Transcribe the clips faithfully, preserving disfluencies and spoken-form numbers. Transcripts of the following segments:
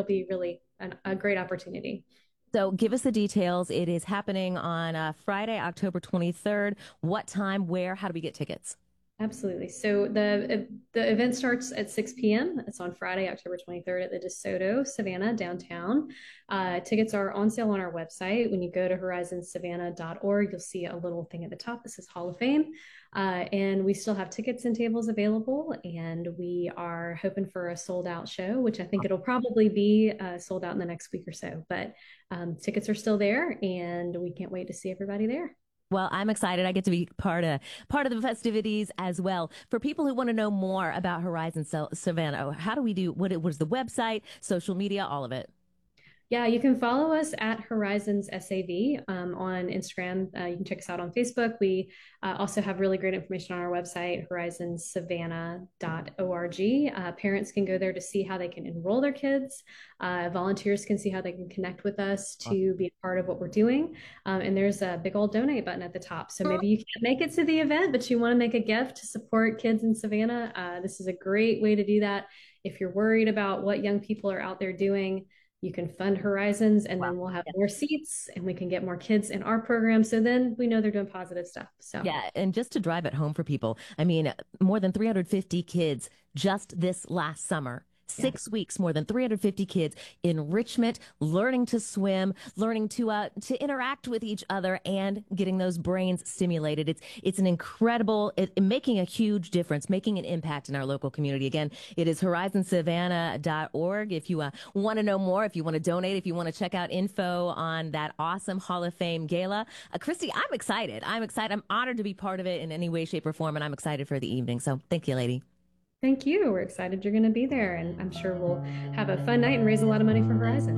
it'll be really an, a great opportunity. So give us the details. It is happening on uh, Friday, October twenty-third. What time, where, how do we get tickets? Absolutely. So the the event starts at six p m. It's on Friday, October twenty-third at the DeSoto Savannah downtown. Uh, tickets are on sale on our website. When you go to horizon savannah dot org, you'll see a little thing at the top that says Hall of Fame. Uh, and we still have tickets and tables available. And we are hoping for a sold out show, which I think it'll probably be uh, sold out in the next week or so. But um, tickets are still there, and we can't wait to see everybody there. Well, I'm excited. I get to be part of part of the festivities as well. For people who want to know more about Horizon Savannah, how do we do? What was the website, social media, all of it? Yeah, you can follow us at Horizons S A V um, on Instagram. Uh, you can check us out on Facebook. We uh, also have really great information on our website, horizon savannah dot org. Uh, parents can go there to see how they can enroll their kids. Uh, volunteers can see how they can connect with us to be a part of what we're doing. Um, and there's a big old donate button at the top. So maybe you can't make it to the event, but you want to make a gift to support kids in Savannah. Uh, this is a great way to do that. If you're worried about what young people are out there doing, you can fund Horizons, and wow. then we'll have yeah. more seats and we can get more kids in our program. So then we know they're doing positive stuff. So yeah. And just to drive it home for people, I mean, more than three hundred fifty kids just this last summer. Six yeah. weeks, more than three hundred fifty kids, enrichment, learning to swim, learning to uh, to interact with each other, and getting those brains stimulated. It's it's an incredible, it, making a huge difference, making an impact in our local community. Again, it is horizon savannah dot org. If you uh, want to know more, if you want to donate, if you want to check out info on that awesome Hall of Fame gala. Uh, Christy, I'm excited. I'm excited. I'm honored to be part of it in any way, shape, or form, and I'm excited for the evening. So thank you, lady. Thank you. We're excited you're going to be there, and I'm sure we'll have a fun night and raise a lot of money for Horizons.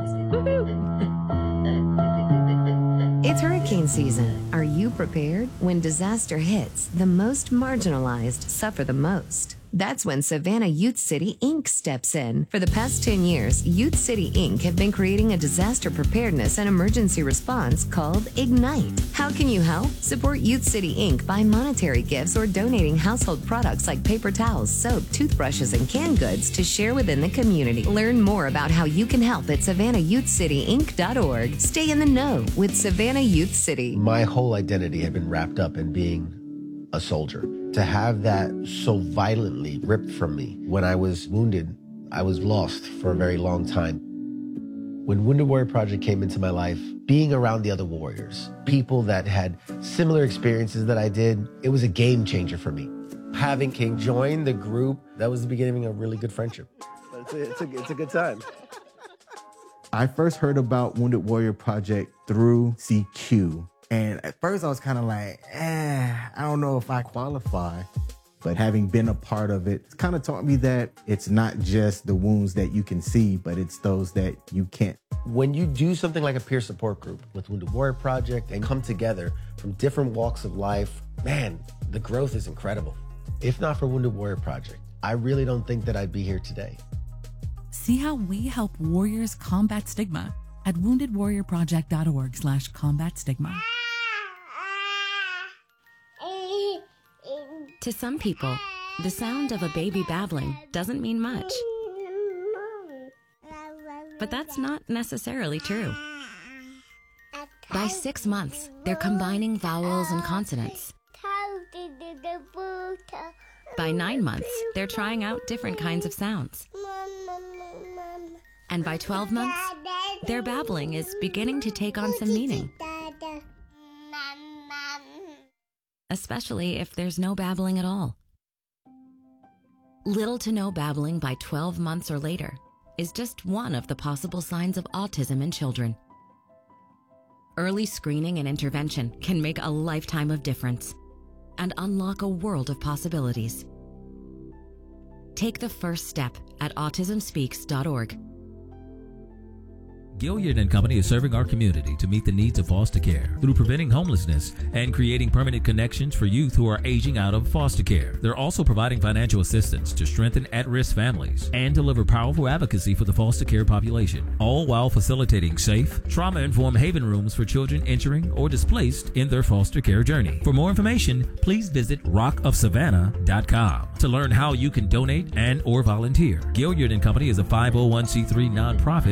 Woohoo! It's hurricane season. Are you prepared? When disaster hits, the most marginalized suffer the most. That's when Savannah Youth City Incorporated steps in. For the past ten years, Youth City Incorporated have been creating a disaster preparedness and emergency response called Ignite. How can you help? Support Youth City Incorporated by monetary gifts or donating household products like paper towels, soap, toothbrushes, and canned goods to share within the community. Learn more about how you can help at savannah youth city inc dot org. Stay in the know with Savannah Youth City. My whole identity had been wrapped up in being a soldier. To have that so violently ripped from me when I was wounded, I was lost for a very long time. When Wounded Warrior Project came into my life, being around the other warriors, people that had similar experiences that I did, it was a game changer for me. Having King join the group, that was the beginning of a really good friendship. It's a, it's a, it's a good time. I first heard about Wounded Warrior Project through C Q. And at first I was kind of like, eh, I don't know if I qualify. But having been a part of it, it's kind of taught me that it's not just the wounds that you can see, but it's those that you can't. When you do something like a peer support group with Wounded Warrior Project and come together from different walks of life, man, the growth is incredible. If not for Wounded Warrior Project, I really don't think that I'd be here today. See how we help warriors combat stigma at wounded warrior project dot org slash combat stigma. To some people, the sound of a baby babbling doesn't mean much. But that's not necessarily true. By six months, they're combining vowels and consonants. By nine months, they're trying out different kinds of sounds. And by twelve months, their babbling is beginning to take on some meaning. Especially if there's no babbling at all. Little to no babbling by twelve months or later is just one of the possible signs of autism in children. Early screening and intervention can make a lifetime of difference and unlock a world of possibilities. Take the first step at autism speaks dot org. Gilliard and Company is serving our community to meet the needs of foster care through preventing homelessness and creating permanent connections for youth who are aging out of foster care. They're also providing financial assistance to strengthen at-risk families and deliver powerful advocacy for the foster care population, all while facilitating safe, trauma-informed haven rooms for children entering or displaced in their foster care journey. For more information, please visit rock of savannah dot com to learn how you can donate and or volunteer. Gilliard and Company is a five oh one c three nonprofit